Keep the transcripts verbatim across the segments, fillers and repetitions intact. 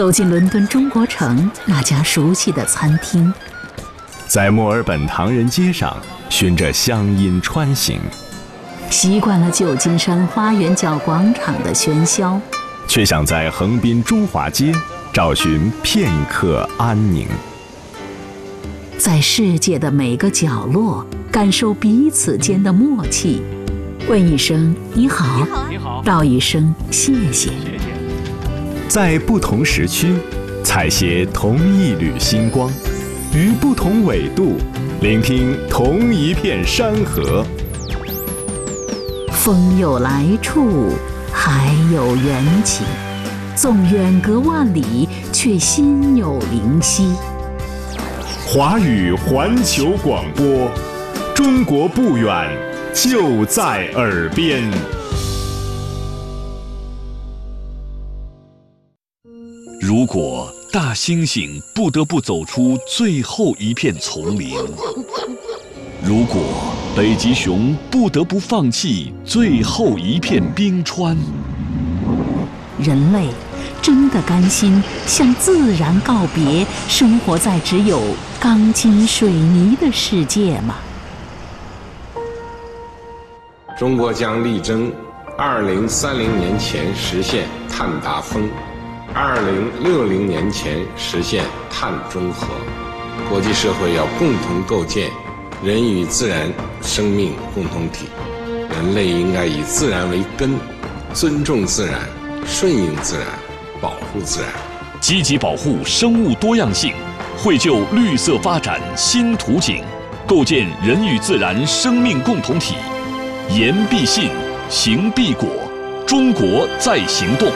走进伦敦中国城那家熟悉的餐厅， 在墨尔本唐人街上循着乡音穿行， 习惯了旧金山花园角广场的喧嚣， 却想在横滨中华街找寻片刻安宁。 在世界的每个角落感受彼此间的默契，问一声你好， 你好， 道一声谢谢。 在不同时区采撷同一缕星光，于不同纬度聆听同一片山河。 风有来处，海有缘起，纵远隔万里，却心有灵犀。 华语环球广播，中国不远，就在耳边。 如果大猩猩不得不走出最后一片丛林，如果北极熊不得不放弃最后一片冰川， 人类真的甘心向自然告别，生活在只有钢筋水泥的世界吗？ 中国将力争二零三零年前实现碳达峰，二零六零年前实现碳中和。国际社会要共同构建人与自然生命共同体，人类应该以自然为根，尊重自然，顺应自然，保护自然， 积极保护生物多样性，绘就绿色发展新图景，构建人与自然生命共同体。言必信，行必果，中国在行动。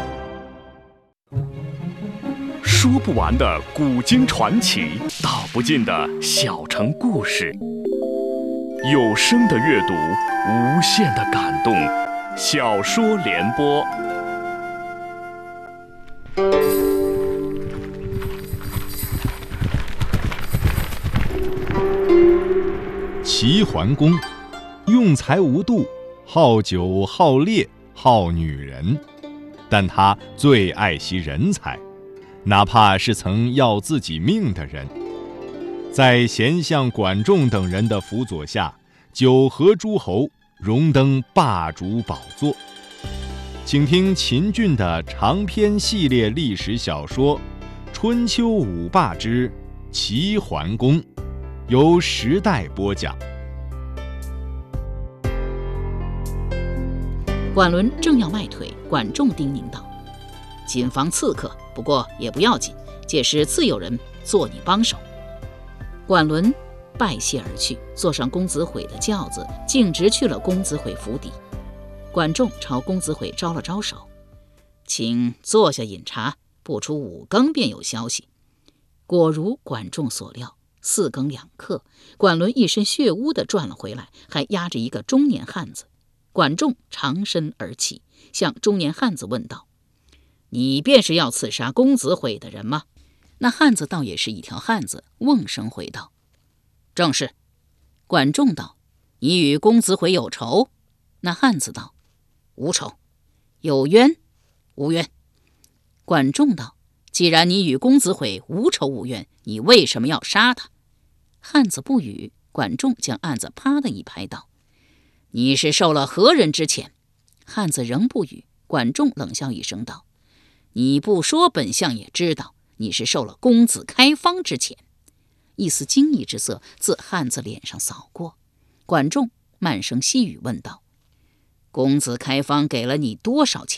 说不完的古今传奇，道不尽的小城故事。有声的阅读，无限的感动。小说联播。 齐桓公用才无度，好酒好猎好女人，但他最爱惜人才，哪怕是曾要自己命的人。在贤相管仲等人的辅佐下，九合诸侯，荣登霸主宝座。请听秦俊的长篇系列历史小说《春秋五霸之齐桓公》，由时代播讲。 管伦正要迈腿，管仲叮咛道：“谨防刺客，不过也不要紧，届时自有人做你帮手。”管伦拜谢而去，坐上公子毁的轿子，径直去了公子毁府邸。管仲朝公子毁招了招手：“请坐下饮茶，不出五更便有消息。”果如管仲所料，四更两刻，管伦一身血污地转了回来，还押着一个中年汉子。管仲长身而起，向中年汉子问道：“你便是要刺杀公子毁的人吗？”那汉子倒也是一条汉子，瓮声回道：“正是。”管仲道：“你与公子毁有仇？”那汉子道：“无仇。”“有冤？”“无冤。”管仲道：“既然你与公子毁无仇无冤，你为什么要杀他？”汉子不语。管仲将案子啪的一拍道：“你是受了何人之遣？”汉子仍不语。管仲冷笑一声道：“你不说，本相也知道，你是受了公子开方之遣。”一丝惊异之色自汉子脸上扫过。管仲慢声细语问道：“公子开方给了你多少钱？”